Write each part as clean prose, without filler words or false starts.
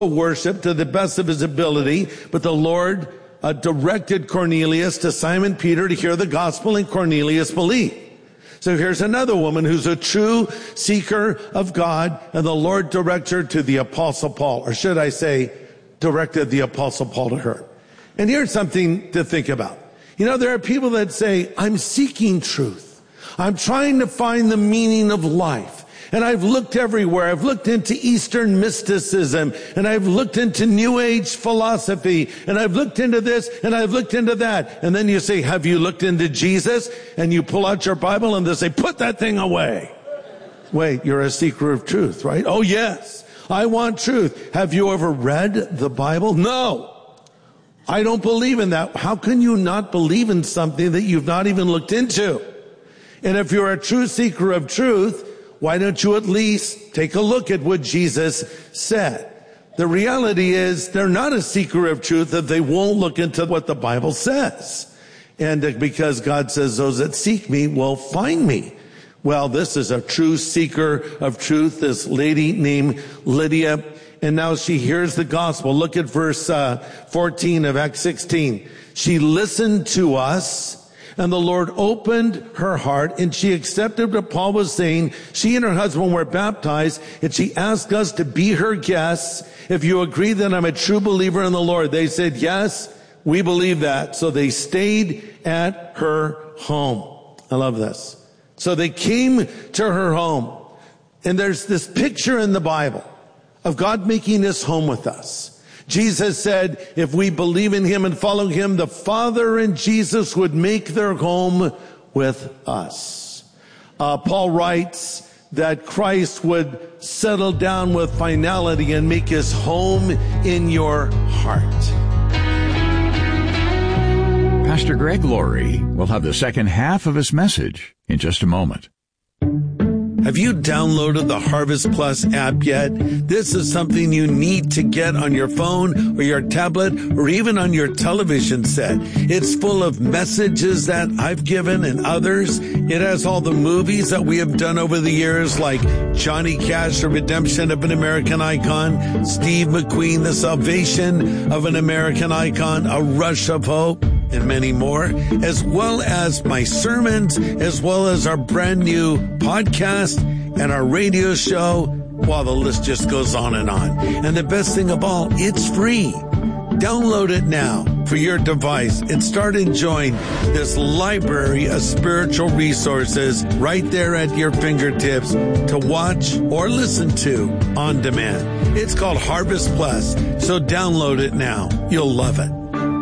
worship to the best of his ability, but the Lord directed Cornelius to Simon Peter to hear the gospel, and Cornelius believed. So here's another woman who's a true seeker of God, and the Lord directs her to the Apostle Paul, or should I say, directed the Apostle Paul to her. And here's something to think about. You know, there are people that say, I'm seeking truth. I'm trying to find the meaning of life. And I've looked everywhere. I've looked into Eastern mysticism, and I've looked into New Age philosophy, and I've looked into this, and I've looked into that. And then you say, have you looked into Jesus? And you pull out your Bible, and they say, put that thing away. Wait, you're a seeker of truth, right? Oh, yes. I want truth. Have you ever read the Bible? No. I don't believe in that. How can you not believe in something that you've not even looked into? And if you're a true seeker of truth, why don't you at least take a look at what Jesus said? The reality is they're not a seeker of truth if they won't look into what the Bible says. And because God says those that seek me will find me. Well, this is a true seeker of truth, this lady named Lydia. And now she hears the gospel. Look at verse 14 of Acts 16. She listened to us, and the Lord opened her heart, and she accepted what Paul was saying. She and her husband were baptized, and she asked us to be her guests. If you agree that I'm a true believer in the Lord. They said, yes, we believe that. So they stayed at her home. I love this. So they came to her home. And there's this picture in the Bible of God making his home with us. Jesus said, if we believe in him and follow him, the Father and Jesus would make their home with us. Paul writes that Christ would settle down with finality and make his home in your heart. Pastor Greg Laurie will have the second half of his message in just a moment. Have you downloaded the Harvest Plus app yet? This is something you need to get on your phone or your tablet or even on your television set. It's full of messages that I've given and others. It has all the movies that we have done over the years, like Johnny Cash, The Redemption of an American Icon, Steve McQueen, The Salvation of an American Icon, A Rush of Hope, and many more, as well as my sermons, as well as our brand new podcast and our radio show. Well, the list just goes on. And the best thing of all, it's free. Download it now for your device and start enjoying this library of spiritual resources right there at your fingertips to watch or listen to on demand. It's called Harvest Plus, so download it now. You'll love it.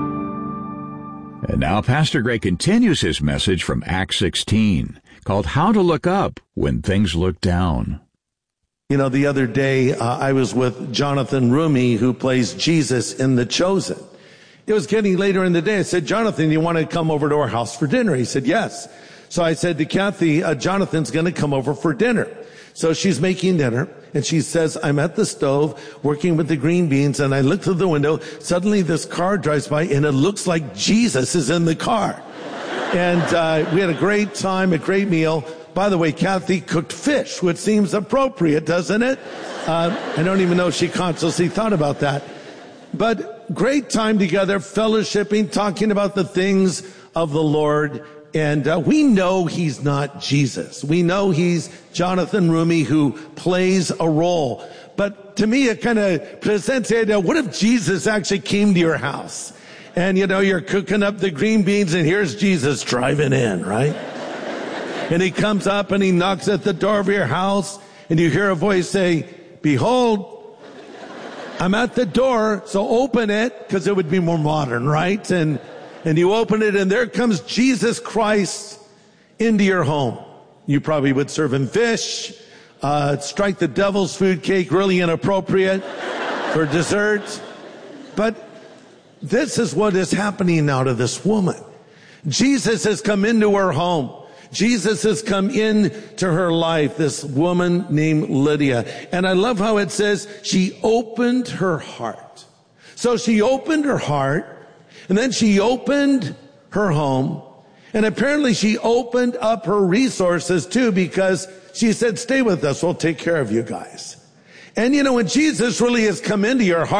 And now Pastor Greg continues his message from Acts 16, called How to Look Up When Things Look Down. You know, the other day, I was with Jonathan Rumi, who plays Jesus in The Chosen. It was getting later in the day. I said, Jonathan, you want to come over to our house for dinner? He said, yes. So I said to Kathy, Jonathan's going to come over for dinner. So she's making dinner, and she says, I'm at the stove working with the green beans, and I look through the window. Suddenly this car drives by, and it looks like Jesus is in the car. And we had a great time, a great meal. By the way, Kathy cooked fish, which seems appropriate, doesn't it? I don't even know if she consciously thought about that. But great time together, fellowshipping, talking about the things of the Lord. And we know he's not Jesus. We know he's Jonathan Rumi, who plays a role. But to me, it kind of presents the idea, what if Jesus actually came to your house? And, you know, you're cooking up the green beans, and here's Jesus driving in, right? And he comes up and he knocks at the door of your house, and you hear a voice say, behold, I'm at the door, so open it, because it would be more modern, right? And you open it, and there comes Jesus Christ into your home. You probably would serve him fish, strike the devil's food cake, really inappropriate for dessert. But this is what is happening now to this woman. Jesus has come into her home. Jesus has come into her life, this woman named Lydia. And I love how it says she opened her heart. So she opened her heart, and then she opened her home, and apparently she opened up her resources too, because she said, stay with us, we'll take care of you guys. And when Jesus really has come into your heart,